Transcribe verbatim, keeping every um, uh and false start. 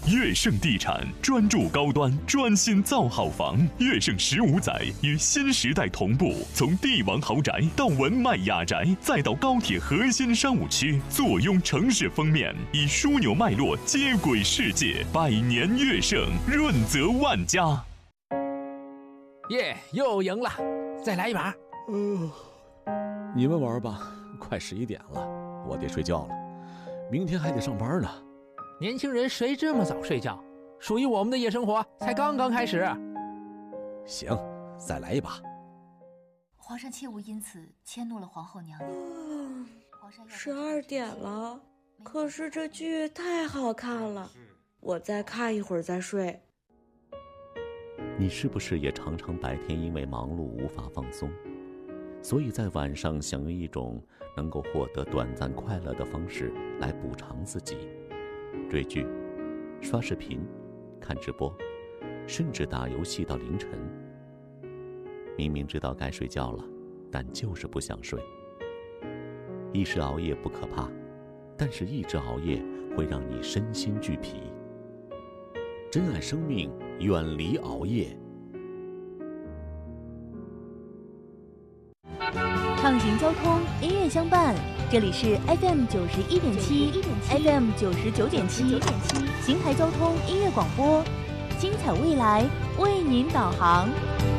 悦盛地产专注高端，专心造好房。悦盛十五载与新时代同步，从帝王豪宅到文迈雅宅，再到高铁核心商务区，坐拥城市封面，以枢纽脉络接轨世界。百年悦盛，润泽万家。 耶，又赢了，再来一把。 嗯、呃，你们玩吧，快十一点了，我得睡觉了，明天还得上班呢。 年轻人谁这么早睡觉？属于我们的夜生活才刚刚开始。 行，再来一把。 皇上切勿因此迁怒了皇后娘娘。 嗯，十二点了，可是这剧太好看了，我再看一会儿再睡。 你是不是也常常白天因为忙碌无法放松，所以在晚上想用一种能够获得短暂快乐的方式来补偿自己？追剧、刷视频、看直播，甚至打游戏到凌晨。明明知道该睡觉了，但就是不想睡。一时熬夜不可怕，但是一直熬夜会让你身心俱疲。珍爱生命，远离熬夜。 畅行交通，音乐相伴。这里是 F M 九十一点七 ，F M 九十九点七，邢台交通音乐广播，精彩未来为您导航。